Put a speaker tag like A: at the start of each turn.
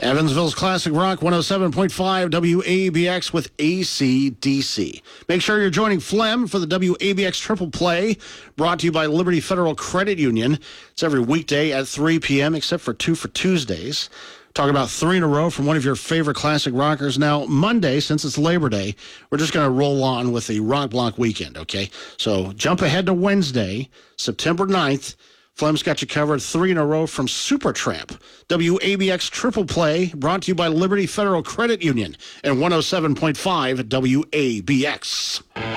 A: Evansville's Classic Rock 107.5 WABX with AC/DC. Make sure you're joining Flem for the WABX Triple Play, brought to you by Liberty Federal Credit Union. It's every weekday at 3 p.m., except for 2 for Tuesdays. Talking about 3 in a row from one of your favorite classic rockers. Now, Monday, since it's Labor Day, we're just going to roll on with the Rock Block weekend, okay? So jump ahead to Wednesday, September 9th. Flem's got you covered 3 in a row from Supertramp. WABX Triple Play, brought to you by Liberty Federal Credit Union and 107.5 WABX.